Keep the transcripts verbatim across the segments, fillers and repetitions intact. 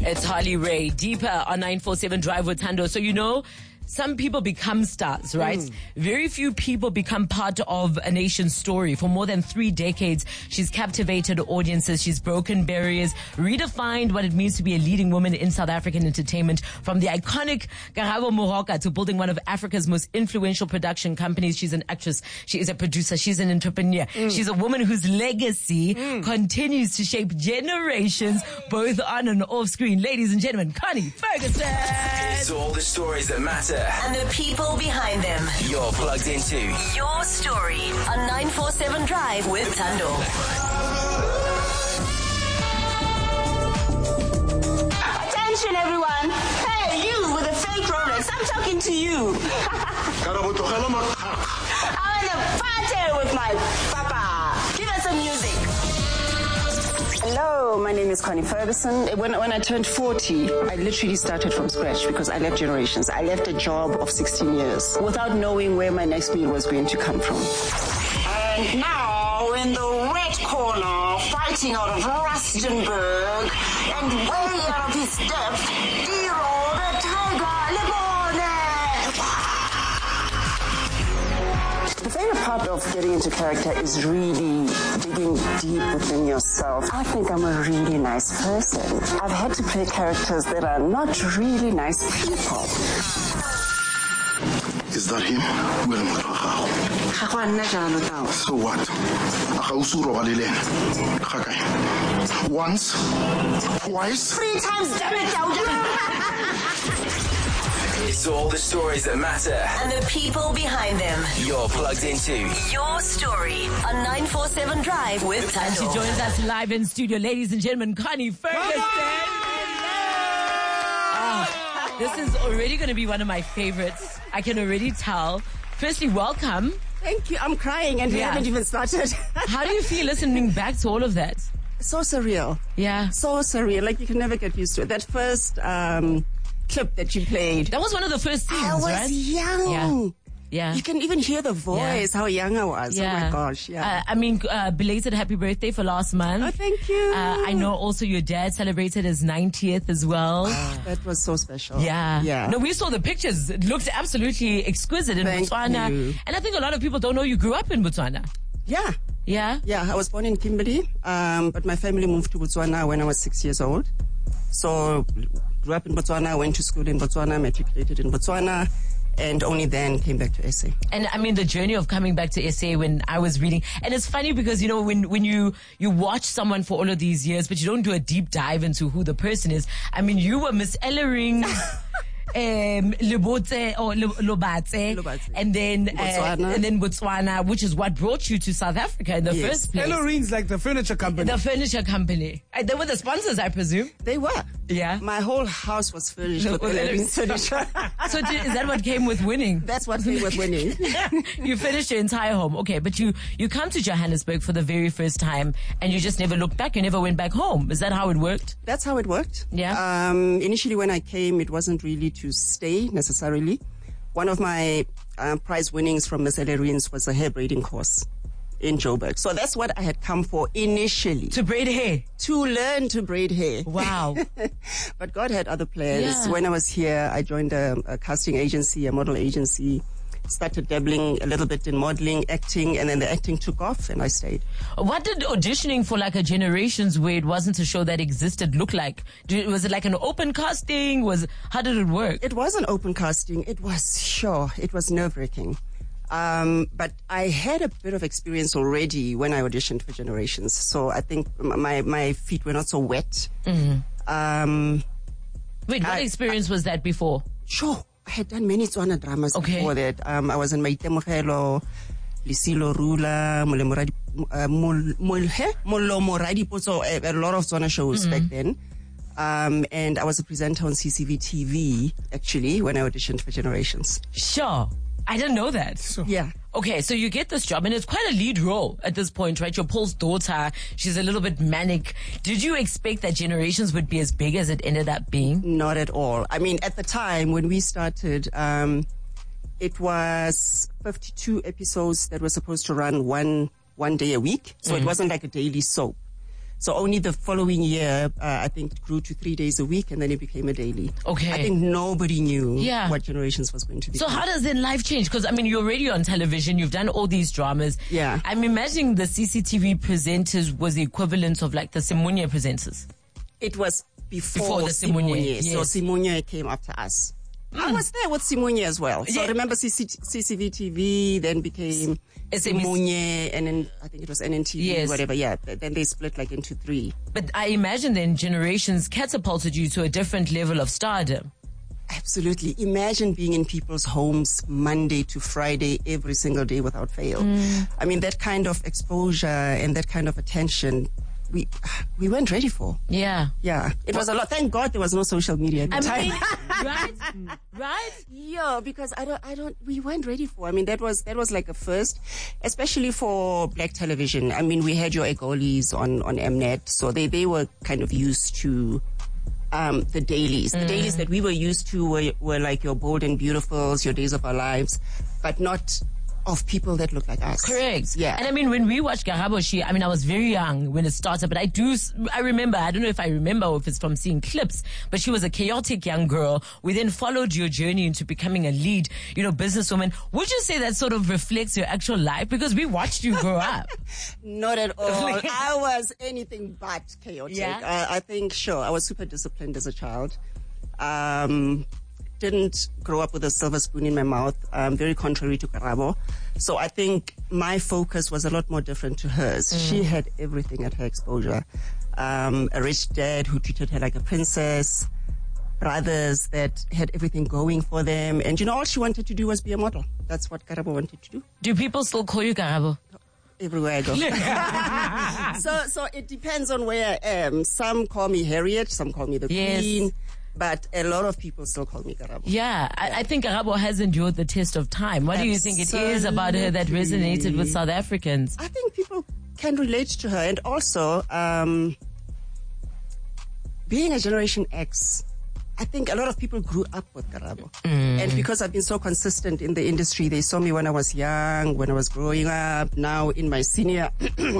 It's Harley Ray, deeper on nine four seven Drive with Thando. So, you know, some people become stars, right? Mm. Very few people become part of a nation's story. For more than three decades, she's captivated audiences. She's broken barriers, redefined what it means to be a leading woman in South African entertainment. From the iconic Karabo Moroka to building one of Africa's most influential production companies. She's an actress. She is a producer. She's an entrepreneur. Mm. She's a woman whose legacy mm. continues to shape generations, both on and off screen. Ladies and gentlemen, Connie Ferguson. It's all the stories that matter. And the people behind them. You're plugged into Your Story on nine four seven Drive with Thando. Attention everyone. Hey, you with the fake Rolex. I'm talking to you. I'm in a party with my papa. Give us some music. Hello, my name is Connie Ferguson. When, when I turned forty, I literally started from scratch because I left Generations. I left a job of sixteen years without knowing where my next meal was going to come from. And now, in the red corner, fighting out of Rustenburg and way out of his depth, Dero the Tiger Lebone! The favorite part of getting into character is really digging deep within yourself. I think I'm a really nice person. I've had to play characters that are not really nice people. Is that him? So what? Once? Twice? Three times, damn it, Dowd! It's all the stories that matter. And the people behind them. You're plugged into Your Story on nine four seven Drive with Thando. She joins us live in studio. Ladies and gentlemen, Connie Ferguson. Oh, this is already going to be one of my favorites. I can already tell. Firstly, welcome. Thank you. I'm crying and we Yeah. haven't even started. How do you feel listening back to all of that? So surreal. Yeah. So surreal. Like you can never get used to it. That first um, clip that you played. That was one of the first scenes, I was right? young. Yeah. Yeah. You can even hear the voice, Yeah. how young I was. Yeah. Oh my gosh, yeah. Uh, I mean, uh, belated happy birthday for last month. Oh, thank you. Uh, I know also your dad celebrated his ninetieth as well. That was so special. Yeah. Yeah. No, we saw the pictures. It looked absolutely exquisite in Thank Botswana. you. And I think a lot of people don't know you grew up in Botswana. Yeah. Yeah? Yeah, I was born in Kimberley, um, but my family moved to Botswana when I was six years old. So, grew up in Botswana, went to school in Botswana, matriculated in Botswana, and only then came back to S A. And I mean, the journey of coming back to S A when I was reading, and it's funny because, you know, when, when you, you watch someone for all of these years, but you don't do a deep dive into who the person is. I mean, you were Miss Ellering. Um, Lebote or Lobatse, Lobatse. and then uh, Botswana. and then Botswana, which is what brought you to South Africa in the Yes. first place. Ellerine's like the furniture company. The furniture company. Uh, they were the sponsors, I presume. They were. Yeah. My whole house was furnished No, with well, Ellerine's furniture. So did, is that what came with winning? That's what came with winning. You finished your entire home. Okay, but you, you come to Johannesburg for the very first time and you just never looked back. You never went back home. Is that how it worked? That's how it worked. Yeah. Um, initially when I came, it wasn't really to stay necessarily. One of my uh, prize winnings from Miss Ellerine's was a hair braiding course in Joburg. So that's what I had come for initially. To braid hair. To learn to braid hair. Wow. But God had other plans. Yeah. When I was here, I joined a, a casting agency, a model agency, started dabbling a little bit in modeling, acting, and then the acting took off and I stayed. What did auditioning for like a Generations where it wasn't a show that existed look like? Did, was it like an open casting? Was, how did it work? It was an open casting. It was, sure, it was nerve-wracking. Um, but I had a bit of experience already when I auditioned for Generations. So I think my, my feet were not so wet. Mm-hmm. Um, Wait, what I- experience was that before? Sure. I had done many Tswana dramas Okay. before that. Um, I was in Maitemogelo, Lisilo Rula, Molemoradi, uh, Mol, Mol, he? Molo Moradi Potso, a, a lot of Tswana shows Mm-hmm. back then. Um, and I was a presenter on C C V T V, actually, when I auditioned for Generations. Sure. I didn't know that. Yeah. Okay, so you get this job, and it's quite a lead role at this point, right? Your Paul's daughter, she's a little bit manic. Did you expect that Generations would be as big as it ended up being? Not at all. I mean, at the time when we started, um, it was fifty-two episodes that were supposed to run one one day a week. So Mm-hmm. it wasn't like a daily soap. So only the following year, uh, I think, it grew to three days a week, and then it became a daily. Okay. I think nobody knew Yeah. what Generations was going to be. So how does then life change? Because, I mean, you're already on television. You've done all these dramas. Yeah. I'm imagining the C C T V presenters was the equivalent of like the Simunye presenters. It was before, Before the Simunye, Simunye. So yes. Simunye came after us. I was there with Simunye as well. So Yeah. remember C C V T V, then became S M S. Simunye, and then I think it was N N T V, Yes. whatever. Yeah, then they split like into three. But I imagine then Generations catapulted you to a different level of stardom. Absolutely. Imagine being in people's homes Monday to Friday, every single day without fail. Mm. I mean, that kind of exposure and that kind of attention, we we weren't ready for. Yeah. Yeah, it was a lot. Thank God there was no social media at the I time. mean, right? Right? Yeah, because I don't, I don't, we weren't ready for. I mean, that was, that was like a first, especially for black television. I mean, we had your Egolis on, on Mnet, so they, they were kind of used to, um, the dailies. The Mm. dailies that we were used to were, were like your Bold and Beautifuls, your Days of Our Lives, but not of people that look like us. Correct. Yeah. And I mean, when we watched Karabo, she, I mean, I was very young when it started, but I do, s- I remember, I don't know if I remember or if it's from seeing clips, but she was a chaotic young girl. We then followed your journey into becoming a lead, you know, businesswoman. Would you say that sort of reflects your actual life? Because we watched you grow up. Not at all. I was anything but chaotic. Yeah? Uh, I think, sure, I was super disciplined as a child. Um, didn't grow up with a silver spoon in my mouth, um, very contrary to Karabo. So I think my focus was a lot more different to hers. Mm. She had everything at her exposure. Um, a rich dad who treated her like a princess, brothers that had everything going for them. And, you know, all she wanted to do was be a model. That's what Karabo wanted to do. Do people still call you Karabo? Everywhere I go. so, so it depends on where I am. Some call me Harriet, some call me the Yes. Queen, but a lot of people still call me Karabo. Yeah, I, I think Karabo has endured the test of time. What do you think it is about her that resonated with South Africans? I think people can relate to her, and also um, being a Generation X. I think a lot of people grew up with Karabo. Mm. And because I've been so consistent in the industry, they saw me when I was young, when I was growing up, now in my senior...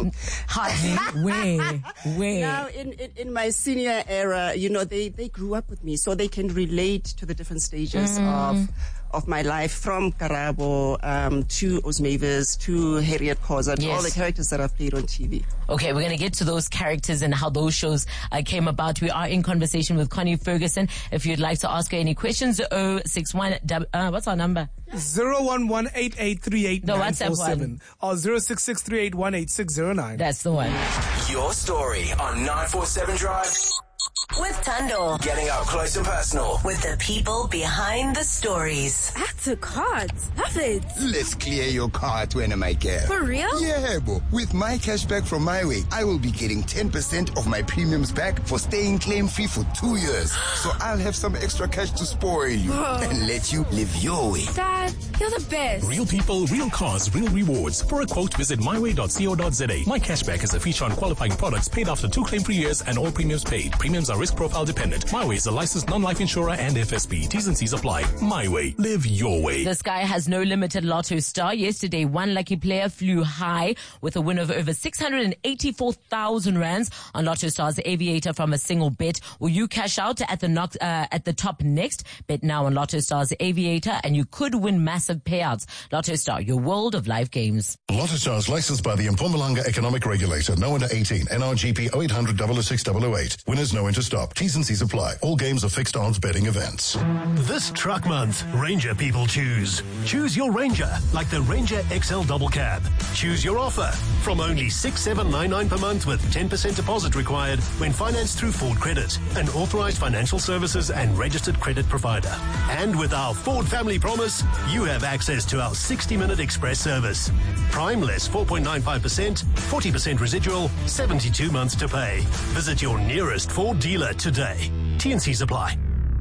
Hardly. Where? Where? Now in, in, in my senior era, you know, they, they grew up with me, so they can relate to the different stages Mm. of of my life, from Karabo um, to Os Mavis to Harriet Khoza, to Yes. all the characters that I've played on T V. Okay, we're going to get to those characters and how those shows uh, came about. We are in conversation with Connie Ferguson. If you'd like to ask her any questions, oh six one, uh, what's our number? zero one one eight eight three eight The nine WhatsApp four seven or zero six six three eight one eight six zero nine. That's the one. Your story on nine four seven Drive. With Tando. Getting up close and personal. With the people behind the stories. Add to cards. Love it. Let's clear your cart when I care. For real? Yeah, bo. With my cashback from My Way, I will be getting ten percent of my premiums back for staying claim-free for two years. So I'll have some extra cash to spoil you and let you live your way. Dad, you're the best. Real people, real cars, real rewards. For a quote, visit my way dot co dot za. My Cashback is a feature on qualifying products paid after two claim-free years and all premiums paid. Premiums are risk profile dependent. My Way is a licensed non-life insurer and F S B. T's and C's apply. My Way. Live your way. The sky has no limit at Lotto Star. Yesterday, one lucky player flew high with a win of over six hundred eighty-four thousand rands on Lotto Star's Aviator from a single bet. Will you cash out at the knock, uh, at the top next? Bet now on Lotto Star's Aviator and you could win massive payouts. Lotto Star, your world of live games. Lotto Stars licensed by the Mpumalanga Economic Regulator. No under eighteen. N R G P oh eight hundred, oh oh six, oh oh eight. Winners know when to stop. T's and C's apply. All games are fixed odds betting events. This truck month, Ranger people choose. Choose your Ranger, like the Ranger X L Double Cab. Choose your offer from only six thousand seven hundred ninety-nine dollars per month with ten percent deposit required when financed through Ford Credit, an authorized financial services and registered credit provider. And with our Ford Family Promise, you have access to our sixty-minute express service. Prime less four point nine five percent, forty percent residual, seventy-two months to pay. Visit your nearest Ford dealer today. T and C's apply.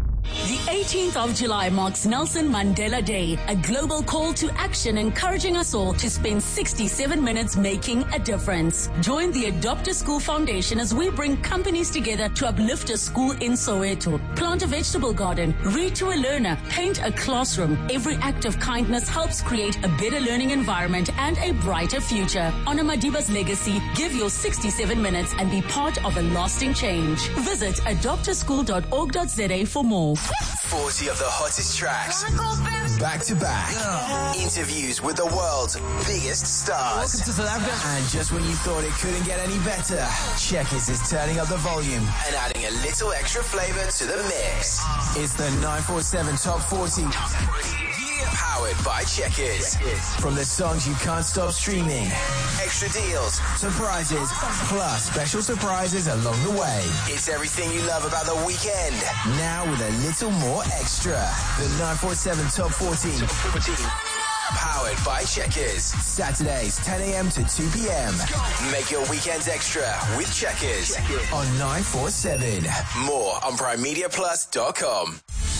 The eighteenth of July marks Nelson Mandela Day, a global call to action encouraging us all to spend sixty-seven minutes making a difference. Join the Adopt a School Foundation as we bring companies together to uplift a school in Soweto. Plant a vegetable garden, read to a learner, paint a classroom. Every act of kindness helps create a better learning environment and a brighter future. Honor Madiba's legacy, give your sixty-seven minutes and be part of a lasting change. Visit adopt a school dot org dot za for more. forty of the hottest tracks, back to back. Interviews with the world's biggest stars. Welcome to South Africa. And just when you thought it couldn't get any better, Checkers is turning up the volume and adding a little extra flavor to the mix. It's the nine four seven Top forty. Powered by Checkers. From the songs you can't stop streaming, extra deals, surprises, plus special surprises along the way. It's everything you love about the weekend, now with a little more extra. The nine four seven Top forty. Powered by Checkers. Saturdays, ten a.m. to two p.m. Make your weekends extra with Checkers on nine four seven. More on prime media plus dot com.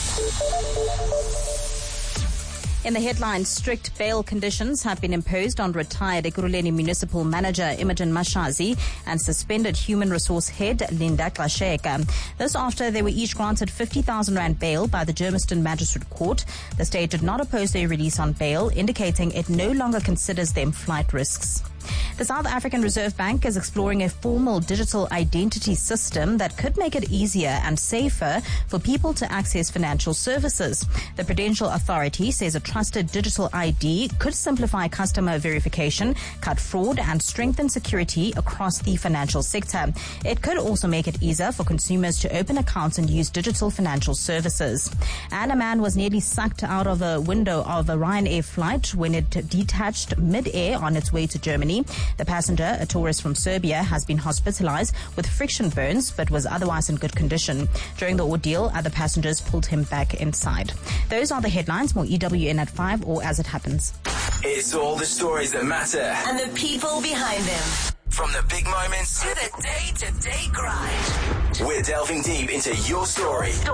In the headlines, strict bail conditions have been imposed on retired Ekurhuleni Municipal Manager Imogen Mashazi and suspended Human Resource Head Linda Xasheka. This after they were each granted fifty thousand rand bail by the Germiston Magistrate Court. The state did not oppose their release on bail, indicating it no longer considers them flight risks. The South African Reserve Bank is exploring a formal digital identity system that could make it easier and safer for people to access financial services. The Prudential Authority says a trusted digital I D could simplify customer verification, cut fraud, and strengthen security across the financial sector. It could also make it easier for consumers to open accounts and use digital financial services. And a man was nearly sucked out of a window of a Ryanair flight when it detached mid-air on its way to Germany. The passenger, a tourist from Serbia, has been hospitalized with friction burns but was otherwise in good condition. During the ordeal, other passengers pulled him back inside. Those are the headlines. More E W N at five or as it happens. It's all the stories that matter and the people behind them. From the big moments to the day-to-day grind. We're delving deep into your story.